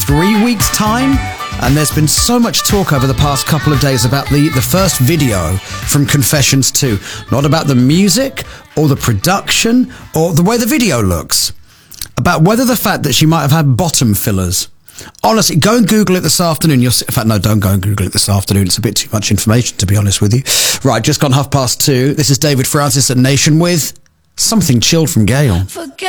3 weeks' time. And there's been so much talk over the past couple of days about the first video from Confessions 2. Not about the music or the production or the way the video looks. About whether the fact that she might have had bottom fillers. Honestly, go and Google it this afternoon. You'll see, in fact, no, don't go and Google it this afternoon. It's a bit too much information, to be honest with you. Right, just gone 2:30. This is David Francis at Nation with something chilled from Gayle.